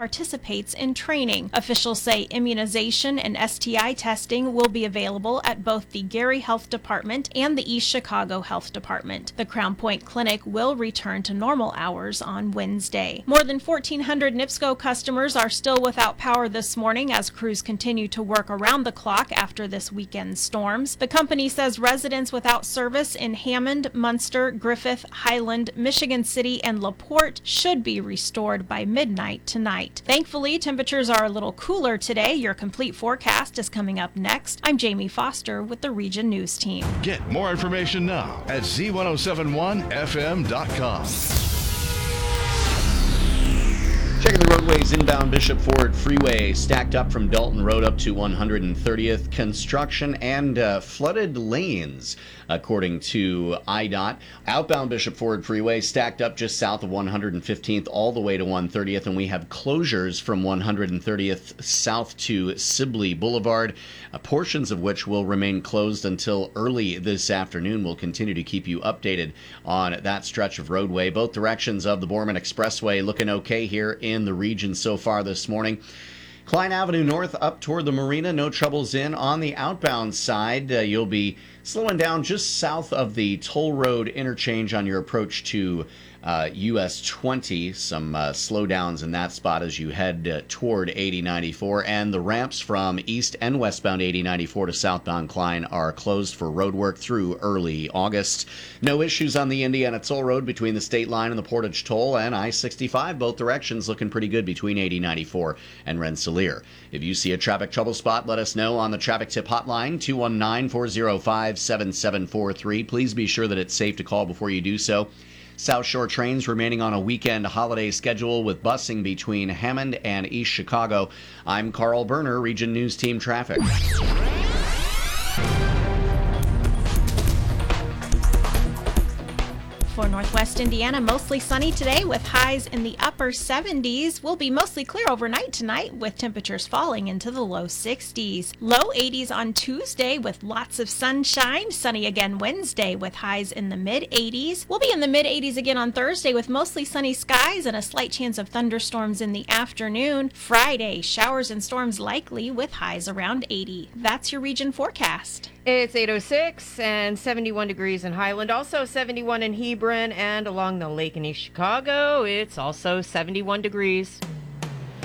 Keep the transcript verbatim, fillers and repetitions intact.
participates in training. Officials say immunization and S T I testing will be available at both the Gary Health Department and the East Chicago Health Department. The Crown Point Clinic will return to normal hours on Wednesday. More than fourteen hundred NIPSCO customers are still without power this morning as crews continue to work around the clock after this weekend's storms. The company says residents without service in Hammond, Munster, Griffith, Highland, Michigan City, and LaPorte should be restored by midnight tonight. Thankfully, temperatures are a little cooler today. Your complete forecast is coming up next. I'm Jamie Foster with the Region News Team. Get more information now at Z ten seventy-one F M dot com. Checking the roadways inbound Bishop Ford Freeway, stacked up from Dalton Road up to one hundred thirtieth. Construction and uh, flooded lanes, according to I DOT. Outbound Bishop Ford Freeway, stacked up just south of one hundred fifteenth all the way to one hundred thirtieth, and we have closures from one hundred thirtieth south to Sibley Boulevard, uh, portions of which will remain closed until early this afternoon. We'll continue to keep you updated on that stretch of roadway. Both directions of the Borman Expressway looking okay here in in the region so far this morning. Klein Avenue North up toward the marina, no troubles in. On the outbound side, uh, you'll be slowing down just south of the toll road interchange on your approach to uh, U S twenty. Some uh, slowdowns in that spot as you head uh, toward eighty ninety-four. And the ramps from east and westbound eighty ninety-four to southbound Klein are closed for road work through early August. No issues on the Indiana Toll Road between the state line and the Portage Toll, and I sixty-five, both directions looking pretty good between eighty ninety-four and Rensselaer. If you see a traffic trouble spot, let us know on the traffic tip hotline, two one nine, four oh five, seven seven four three. Please be sure that it's safe to call before you do so. South Shore trains remaining on a weekend holiday schedule with busing between Hammond and East Chicago. I'm Carl Berner, Region News Team Traffic. For Northwest Indiana, mostly sunny today with highs in the upper seventies. We'll be mostly clear overnight tonight with temperatures falling into the low sixties. Low eighties on Tuesday with lots of sunshine. Sunny again Wednesday with highs in the mid eighties. We'll be in the mid eighties again on Thursday with mostly sunny skies and a slight chance of thunderstorms in the afternoon. Friday, showers and storms likely with highs around eighty. That's your region forecast. It's eight oh six and seventy-one degrees in Highland, also seventy-one in Hebron, and along the lake in East Chicago, it's also seventy-one degrees.